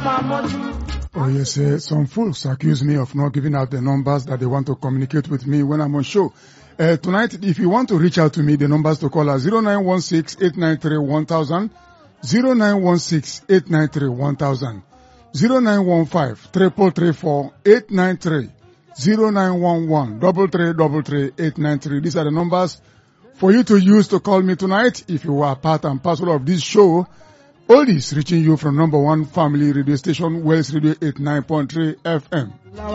Oh yes, some folks accuse me of not giving out the numbers that they want to communicate with me when I'm on show. Tonight, if you want to reach out to me, the numbers to call are 0916-893-1000, 0916-893-1000, 0915-334-893, 0911-333-893. These are the numbers for you to use to call me tonight if you are part and parcel of this show. Oldies reaching you from number one family radio station, Wells Radio 89.3 FM.